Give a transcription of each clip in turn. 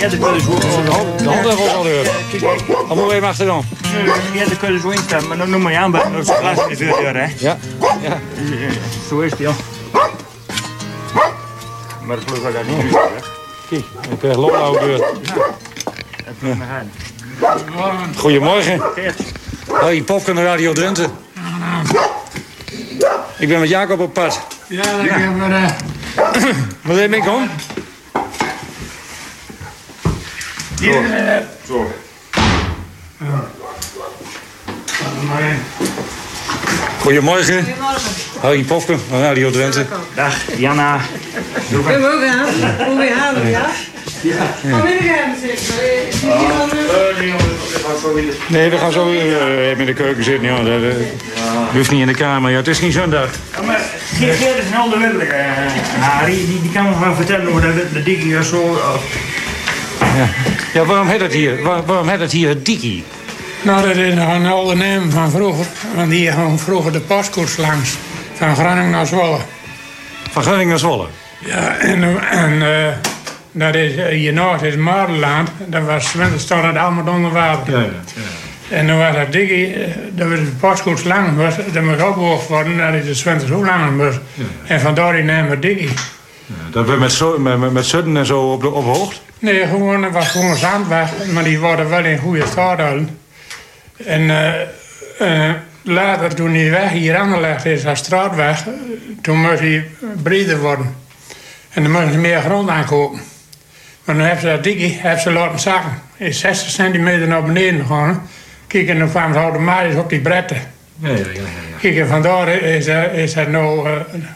Ja, de kunnen zo. De hond heeft ook al deur. Dan moeten we even achteraan. Ja, de kunnen zo instaan, maar dan noem maar je aan, maar dat is glas in de deur, hè. Ja. Ja. Zo is het, ja. Maar dat geloof ik dat niet. Kijk, ik krijg Lola deur. Goedemorgen. Hoi, Popken Radio Drenthe. Ik ben met Jacob op pad. Ja, dat gaan we... Wat heb ik om? Zo. Goedemorgen. Hoi, Popken Radio Drenthe. Dag, Janna. Kunnen we ook aan? Hoe weer halen, ja? Ja. Kom in de kamer zitten. Nee, we gaan zo even in de keuken zitten. Ja, dat hoeft niet in de kamer. Ja, het is geen zondag. Ja, maar Geert is een oude wildelijk, Harry. Die kan me wel vertellen hoe de dikkie zo... Ja, waarom heet het hier het dikkie? Nou, dat is nog een oude naam van vroeger. Want die gaan vroeger de postkoets langs. Van Groningen naar Zwolle. Van Groningen naar Zwolle? Ja, en dat is hiernaast is Maarland. Dat was stond het allemaal onder water. Ja. En dan was dat dikkie, dat was de postkoets lang was. Dat moest opgehoogd worden, dat is de Zwenters hoe lang was. Ja. En vandaar die naam het dikkie. Ja, dat we met Sudden en zo op hoogte? Nee, gewoon, het was gewoon zandweg. Maar die worden wel in goede staat houden. En later, toen die weg hier aangelegd is als straatweg, toen moest hij breder worden. En dan moesten ze meer grond aankopen. Maar dan hebben ze dat dikkie laten zakken. Is 60 centimeter naar beneden gegaan. Kijk, en dan kwamen ze automatisch op die bretten. Ja. Kijk, en vandaar is het nou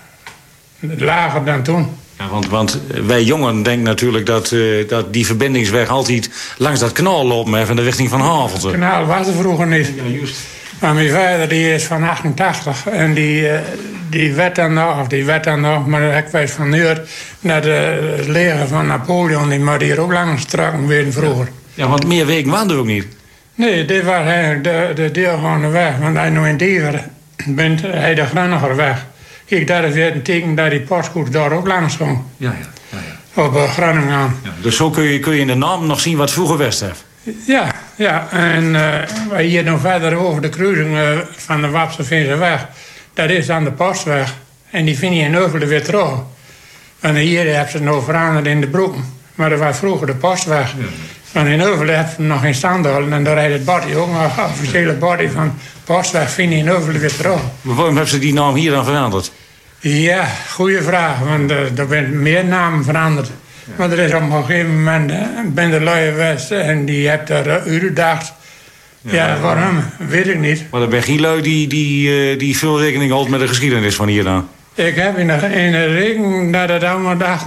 lager dan toen. Ja, want wij jongen denken natuurlijk dat die verbindingsweg altijd langs dat kanaal loopt van de richting van Havelte. Het kanaal was er vroeger niet. Ja, juist. Maar mijn vader die is van 88 en die werd dan nog, maar ik weet van nu naar het leger van Napoleon, die maar hier ook langs strakken weer vroeger. Ja, want meer weken waren er ook niet. Nee, dit was eigenlijk de deel van de weg, want hij nu in Deventer bent, hij de Gronningerweg. Kijk, dat is weer een teken dat die postkoets daar ook langs ging. Ja. Op Groningen. Ja, dus zo kun je in de naam nog zien wat vroeger West heeft. Ja. En wij hier nog verder over de kruising van de Wapse-Vinseweg. Dat is dan de postweg. En die vind je in Heuvelen weer terug. En hier hebben ze het nou veranderd in de Broeken. Maar dat was vroeger de postweg. Ja. En in Heuvelen hebben ze nog geen standhouden. En daar rijdt het body ook nog, het officiële body van postweg vind je in Heuvelen weer terug. Maar waarom hebben ze die naam hier dan veranderd? Ja, goede vraag. Want er zijn meer namen veranderd. Ja. Maar er is op een gegeven moment ben de Luie West en die hebt daar gedacht. Ja, waarom? Weet ik niet. Maar er ben geen lui die veel rekening houdt met de geschiedenis van hier dan. Ik heb in de rekening dat het allemaal dacht.